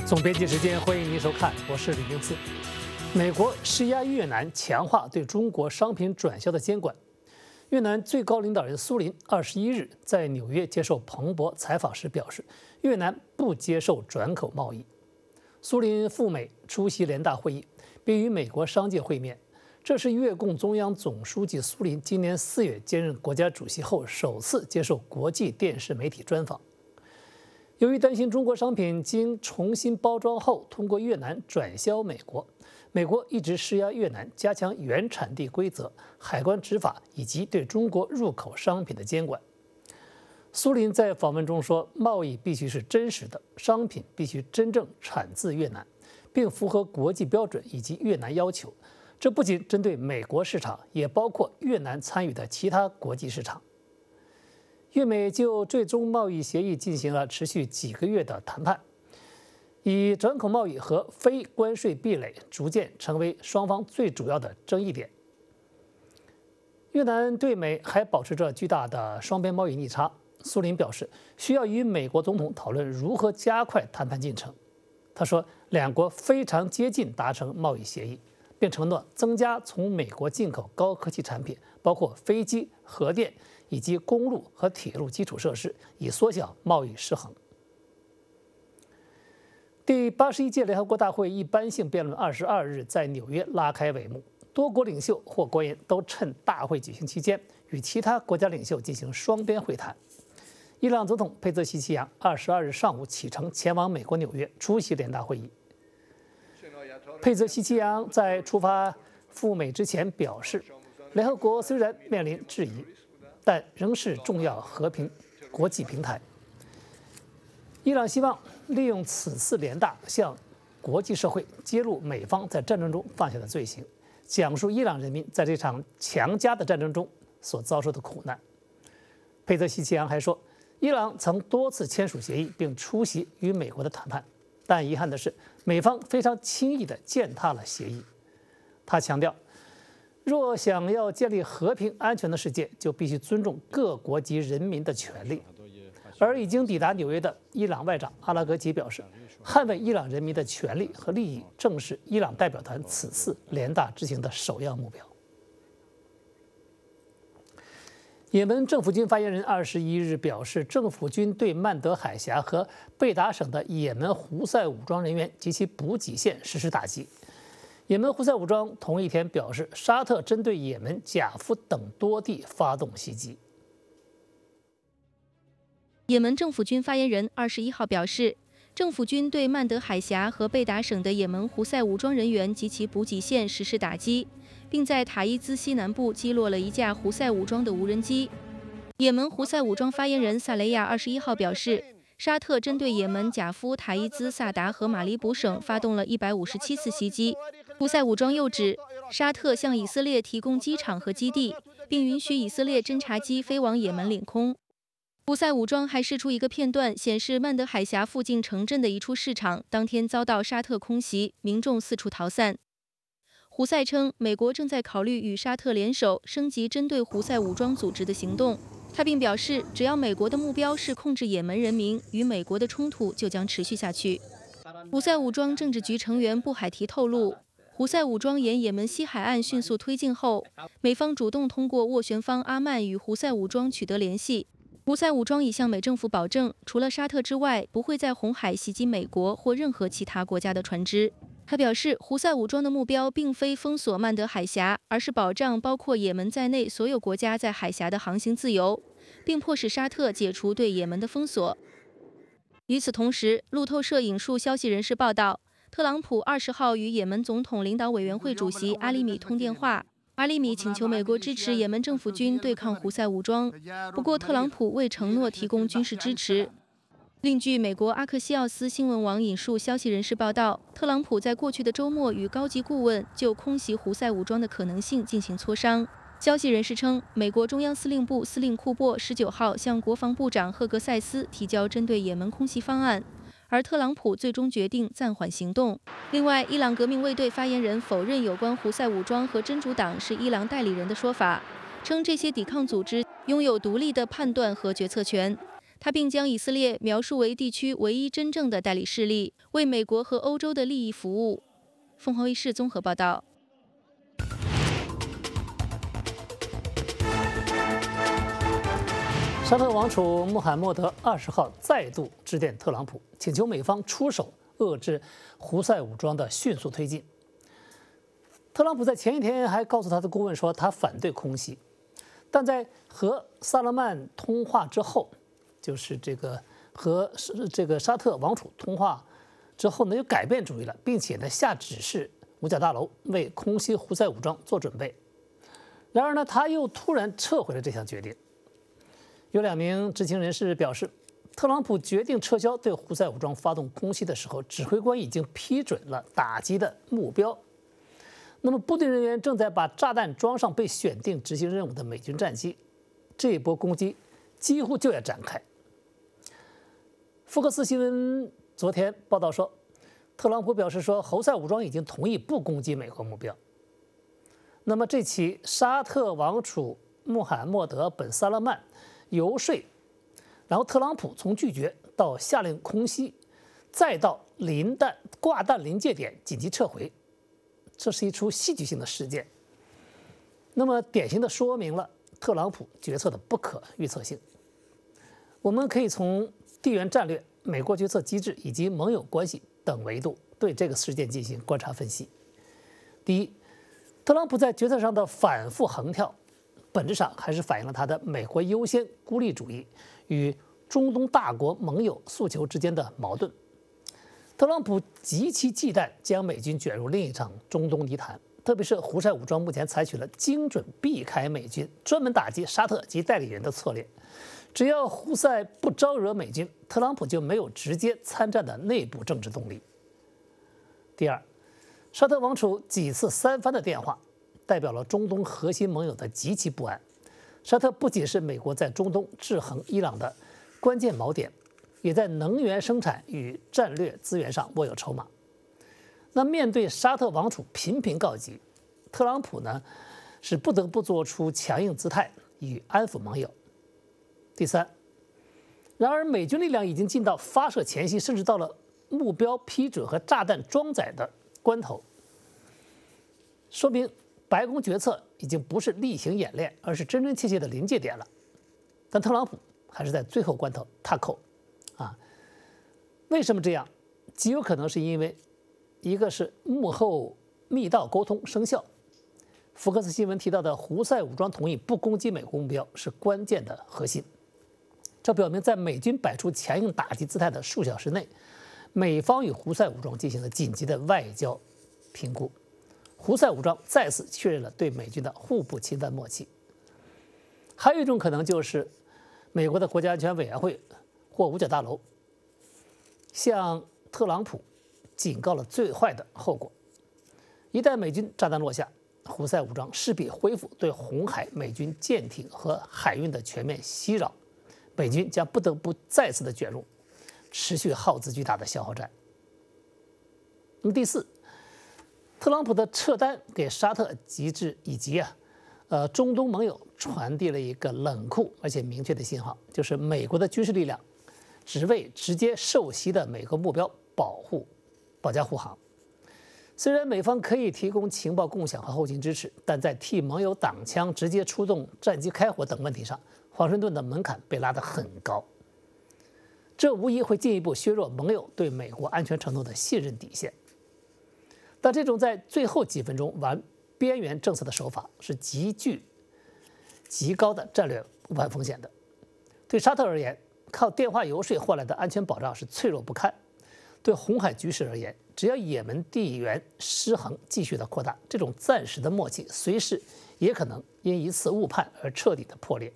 总编辑时间，欢迎您收看，我是李明次。美国施压越南强化对中国商品转销的监管。越南最高领导人苏林21日在纽约接受彭博采访时表示，越南不接受转口贸易。苏林赴美出席联大会议，并与美国商界会面。这是越共中央总书记苏林今年4月兼任国家主席后首次接受国际电视媒体专访。由于担心中国商品经重新包装后通过越南转销美国，美国一直施压越南加强原产地规则、海关执法以及对中国入口商品的监管。苏林在访问中说，贸易必须是真实的，商品必须真正产自越南，并符合国际标准以及越南要求。这不仅针对美国市场，也包括越南参与的其他国际市场。越美就最终贸易协议进行了持续几个月的谈判，以转口贸易和非关税壁垒逐渐成为双方最主要的争议点。越南对美还保持着巨大的双边贸易逆差。苏林表示，需要与美国总统讨论如何加快谈判进程。他说，两国非常接近达成贸易协议，并承诺增加从美国进口高科技产品，包括飞机、核电以及公路和铁路基础设施，以缩小贸易失衡。第81届联合国大会一般性辩论22日在纽约拉开帷幕，多国领袖或官员都趁大会举行期间与其他国家领袖进行双边会谈。伊朗总统佩泽希奇扬22日上午启程前往美国纽约出席联大会议。佩泽希奇扬在出发赴美之前表示，联合国虽然面临质疑，但仍是重要和平国际平台。伊朗希望利用此次联大向国际社会揭露美方在战争中犯下的罪行，讲述伊朗人民在这场强加的战争中所遭受的苦难。佩泽希奇扬还说，伊朗曾多次签署协议并出席与美国的谈判，但遗憾的是，美方非常轻易地践踏了协议。他强调，若想要建立和平安全的世界，就必须尊重各国及人民的权利。而已经抵达纽约的伊朗外长阿拉格齐表示，捍卫伊朗人民的权利和利益正是伊朗代表团此次联大执行的首要目标。也门政府军发言人21日表示，政府军对曼德海峡和贝达省的也门胡塞武装人员及其补给线实施打击。也门胡塞武装同一天表示，沙特针对也门贾夫等多地发动袭击。 也门政府军发言人21号表示，政府军对曼德海峡和贝达省的也门胡塞武装人员及其补给线实施打击，并在塔伊兹西南部击落了一架胡塞武装的无人机。也门胡塞武装发言人萨雷亚21号表示，沙特针对也门贾夫、塔伊兹、萨达和马里卜省发动了157次袭击。胡塞武装又指，沙特向以色列提供机场和基地，并允许以色列侦察机飞往也门领空。胡塞武装还释出一个片段，显示曼德海峡附近城镇的一处市场当天遭到沙特空袭，民众四处逃散。胡塞称，美国正在考虑与沙特联手，升级针对胡塞武装组织的行动。他并表示，只要美国的目标是控制也门人民，与美国的冲突就将持续下去。胡塞武装政治局成员布海提透露，胡塞武装沿也门西海岸迅速推进后，美方主动通过斡旋方阿曼与胡塞武装取得联系。胡塞武装已向美政府保证，除了沙特之外，不会在红海袭击美国或任何其他国家的船只。他表示，胡塞武装的目标并非封锁曼德海峡，而是保障包括也门在内所有国家在海峡的航行自由，并迫使沙特解除对也门的封锁。与此同时，路透社引述消息人士报道，特朗普20号与也门总统领导委员会主席阿里米通电话。阿里米请求美国支持也门政府军对抗胡塞武装，不过特朗普未承诺提供军事支持。另据美国阿克西奥斯新闻网引述消息人士报道，特朗普在过去的周末与高级顾问就空袭胡塞武装的可能性进行磋商。消息人士称，美国中央司令部司令库珀19号向国防部长赫格塞斯提交针对也门空袭方案，而特朗普最终决定暂缓行动。另外，伊朗革命卫队发言人否认有关胡塞武装和真主党是伊朗代理人的说法，称这些抵抗组织拥有独立的判断和决策权。 他并将以色列描述为地区唯一真正的代理势力，为美国和欧洲的利益服务。凤凰卫视综合报道。 沙特王储穆罕默德20号再度致电特朗普，请求美方出手遏制胡塞武装的迅速推进。特朗普在前一天还告诉他的顾问说，他反对空袭，但在和萨勒曼通话之后，就是和沙特王储通话之后呢，又改变主意了，并且呢下指示五角大楼为空袭胡塞武装做准备。然而呢，他又突然撤回了这项决定。有2名知情人士表示，特朗普决定撤销对胡塞武装发动空袭的时候，指挥官已经批准了打击的目标。那么部队人员正在把炸弹装上被选定执行任务的美军战机，这一波攻击几乎就要展开。福克斯新闻昨天报道说，特朗普表示说，胡塞武装已经同意不攻击美国目标。那么这起沙特王储穆罕默德本萨勒曼游说，然后特朗普从拒绝到下令空袭，再到挂弹临界点紧急撤回，这是一出戏剧性的事件。那么典型的说明了特朗普决策的不可预测性。我们可以从地缘战略、美国决策机制以及盟友关系等维度对这个事件进行观察分析。第一，特朗普在决策上的反复横跳，本质上还是反映了他的美国优先孤立主义与中东大国盟友诉求之间的矛盾。特朗普极其忌惮将美军卷入另一场中东泥潭，特别是胡塞武装目前采取了精准避开美军、专门打击沙特及代理人的策略。只要胡塞不招惹美军，特朗普就没有直接参战的内部政治动力。第二，沙特王储几次3番的电话，代表了中东核心盟友的极其不安。沙特不仅是美国在中东制衡伊朗的关键锚点，也在能源生产与战略资源上握有筹码。那面对沙特王储频频告急，特朗普呢是不得不做出强硬姿态以安抚盟友。第三，然而美军力量已经进到发射前夕，甚至到了目标批准和炸弹装载的关头，说明白宫决策已经不是例行演练，而是真真切切的临界点了。但特朗普还是在最后关头踏扣，为什么这样？极有可能是因为一个是幕后密道沟通生效。福克斯新闻提到的胡塞武装同意不攻击美国目标是关键的核心。这表明，在美军摆出强硬打击姿态的数小时内，美方与胡塞武装进行了紧急的外交评估。胡塞武装再次确认了对美军的互不侵犯默契。还有一种可能就是美国的国家安全委员会或五角大楼向特朗普警告了最坏的后果：一旦美军炸弹落下，胡塞武装势必恢复对红海美军舰艇和海运的全面袭扰，美军将不得不再次的卷入持续耗资巨大的消耗战。那么第四，特朗普的撤单给沙特以及中东盟友传递了一个冷酷而且明确的信号，就是美国的军事力量只为直接受袭的美国目标保驾护航。虽然美方可以提供情报共享和后勤支持，但在替盟友挡枪、直接出动战机开火等问题上，华盛顿的门槛被拉得很高，这无疑会进一步削弱盟友对美国安全承诺的信任底线。但这种在最后几分钟玩边缘政策的手法是极高的战略误判风险的。对沙特而言，靠电话游说换来的安全保障是脆弱不堪；对红海局势而言，只要也门地缘失衡继续的扩大，这种暂时的默契随时也可能因一次误判而彻底的破裂。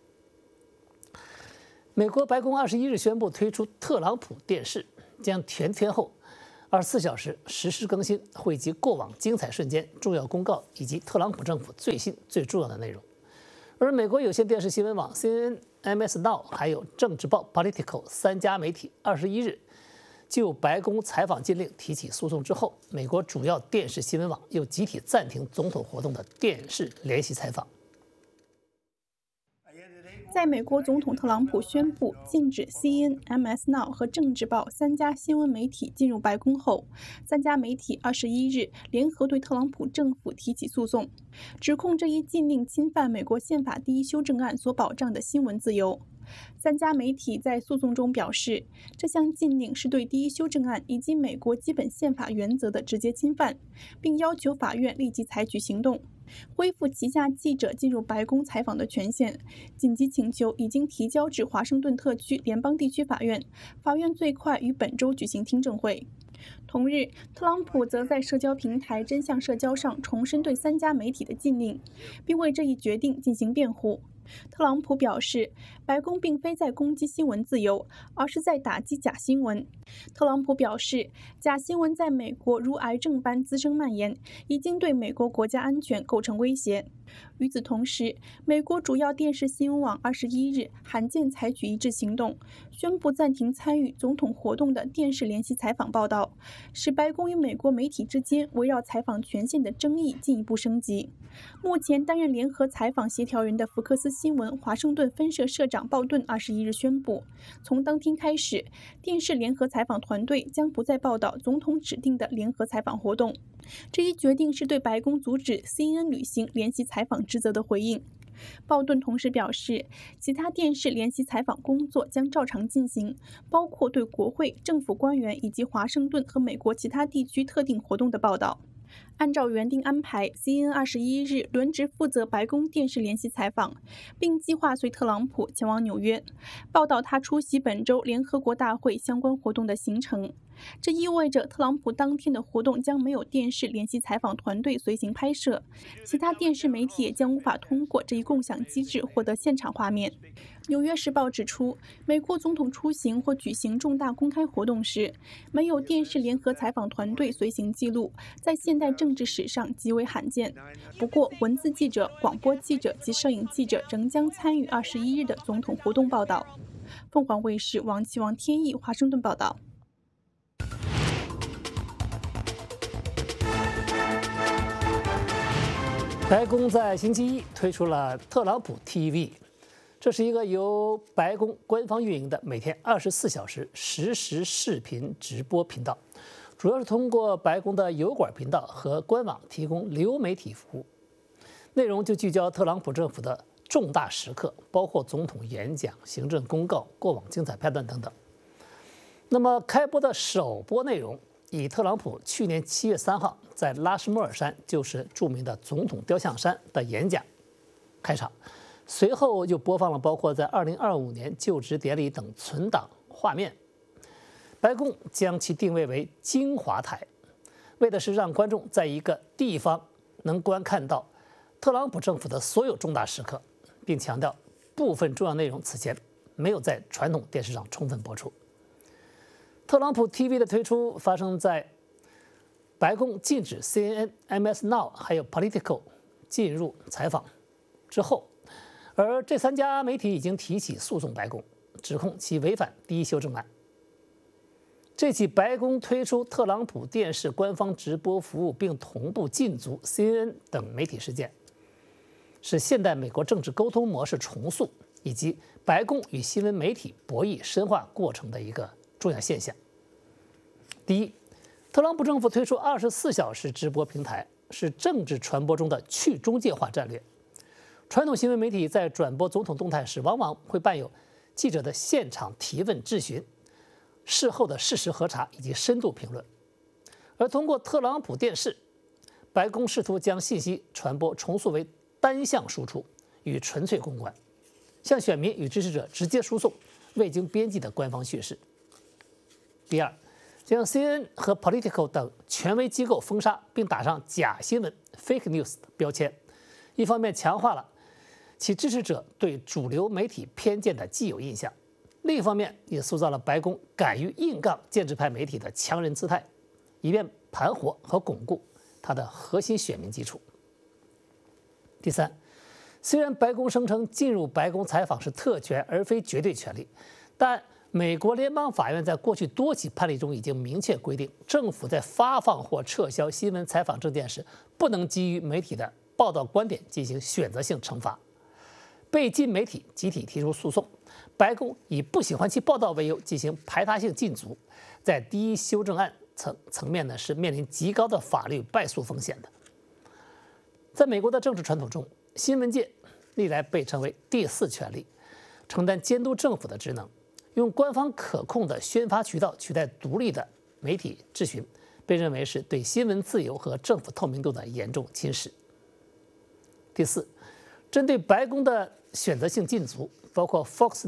美国白宫21日宣布推出特朗普电视，将全天候24小时实时更新，汇集过往精彩瞬间、重要公告以及特朗普政府最新最重要的内容。而美国有线电视新闻网 CNN、MS Now 还有政治报 Politico 3家媒体21日就白宫采访禁令提起诉讼之后，美国主要电视新闻网又集体暂停总统活动的电视联席采访。 在美国总统特朗普宣布禁止 CNN、MS Now 和政治报3家新闻媒体进入白宫后，3家媒体21日联合对特朗普政府提起诉讼，指控这一禁令侵犯美国宪法第1修正案所保障的新闻自由。3家媒体在诉讼中表示，这项禁令是对第1修正案以及美国基本宪法原则的直接侵犯，并要求法院立即采取行动，恢复旗下记者进入白宫采访的权限。紧急请求已经提交至华盛顿特区联邦地区法院，法院最快于本周举行听证会。同日，特朗普则在社交平台真相社交上重申对3家媒体的禁令，并为这一决定进行辩护。特朗普表示，白宫并非在攻击新闻自由，而是在打击假新闻。特朗普表示，假新闻在美国如癌症般滋生蔓延，已经对美国国家安全构成威胁。与此同时，美国主要电视新闻网21日罕见采取一致行动，宣布暂停参与总统活动的电视联席采访报道，使白宫与美国媒体之间围绕采访权限的争议进一步升级。目前担任联合采访协调人的福克斯新闻华盛顿分社社长鲍顿21日宣布，从当天开始，电视联合采访团队将不再报道总统指定的联合采访活动。这一决定是对白宫阻止 CNN 履行联席采访职责的回应。鲍顿同时表示，其他电视联席采访工作将照常进行，包括对国会、政府官员以及华盛顿和美国其他地区特定活动的报道。按照原定安排 ，CNN 21日轮值负责白宫电视联席采访，并计划随特朗普前往纽约，报道他出席本周联合国大会相关活动的行程。这意味着特朗普当天的活动将没有电视联席采访团队随行拍摄，其他电视媒体也将无法通过这一共享机制获得现场画面。纽约时报指出，美国总统出行或举行重大公开活动时，没有电视联合采访团队随行记录，在现代政治史上极为罕见。不过，文字记者、广播记者及摄影记者仍将参与21日的总统活动报道。凤凰卫视王启王天意华盛顿报道。 白宫在星期一推出了特朗普 TV， 这是一个由白宫官方运营的每天24小时实时视频直播频道，主要是通过白宫的油管频道和官网提供流媒体服务，内容就聚焦特朗普政府的重大时刻，包括总统演讲、行政公告、过往精彩片段等等。那么开播的首播内容以特朗普去年7月3号在拉什莫尔山，就是著名的总统雕像山的演讲开场，随后又播放了包括在2025年就职典礼等存档画面。白宫将其定位为精华台，为的是让观众在一个地方能观看到特朗普政府的所有重大时刻，并强调部分重要内容此前没有在传统电视上充分播出。特朗普 TV 的推出发生在白宫禁止 CNN、MS Now 还有 Politico 进入采访之后，而这3家媒体已经提起诉讼白宫，指控其违反第1修正案。这起白宫推出特朗普电视官方直播服务并同步禁足 CNN 等媒体事件，是现代美国政治沟通模式重塑以及白宫与新闻媒体博弈深化过程的一个重要现象。第一，特朗普政府推出24小时直播平台，是政治传播中的去中介化战略。传统新闻媒体在转播总统动态时，往往会伴有记者的现场提问质询、事后的事实核查以及深度评论。而通过特朗普电视，白宫试图将信息传播重塑为单向输出与纯粹公关，向选民与支持者直接输送未经编辑的官方叙事。第二，将 CNN 和 Politico 等权威机构封杀，并打上假新闻 （fake news） 的标签，一方面强化了其支持者对主流媒体偏见的既有印象，另一方面也塑造了白宫敢于硬杠建制派媒体的强人姿态，以便盘活和巩固它的核心选民基础。第三，虽然白宫声称进入白宫采访是特权而非绝对权利，但美国联邦法院在过去多起判例中已经明确规定，政府在发放或撤销新闻采访证件时，不能基于媒体的报道观点进行选择性惩罚。 被禁媒体集体提出诉讼，白宫以不喜欢其报道为由进行排他性禁足，在第一修正案层面呢是面临极高的法律败诉风险的。在美国的政治传统中，新闻界历来被称为第四权力，承担监督政府的职能，用官方可控的宣发渠道取代独立的媒体质询，被认为是对新闻自由和政府透明度的严重侵蚀。第四，针对白宫的选择性禁足，包括 Fox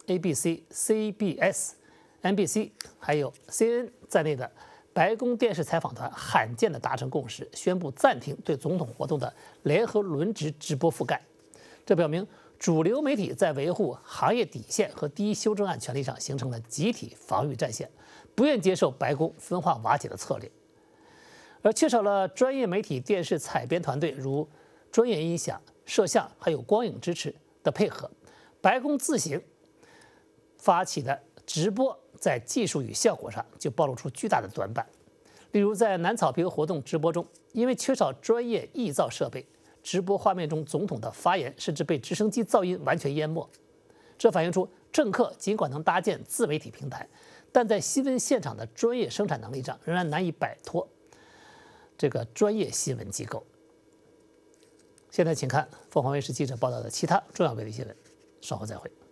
News、ABC、CBS、NBC 还有 CNN 在内的白宫电视采访团罕见地达成共识，宣布暂停对总统活动的联合轮值直播覆盖。这表明主流媒体在维护行业底线和第一修正案权利上形成了集体防御战线，不愿接受白宫分化瓦解的策略。而缺少了专业媒体电视采编团队如专业音响、摄像还有光影支持的配合，白宫自行发起的直播在技术与效果上就暴露出巨大的短板。例如在南草坪活动直播中，因为缺少专业臆造设备，直播画面中总统的发言甚至被直升机噪音完全淹没。这反映出政客尽管能搭建自媒体平台，但在新闻现场的专业生产能力上仍然难以摆脱这个专业新闻机构。现在请看凤凰卫视记者报道的其他重要媒体新闻，稍后再会。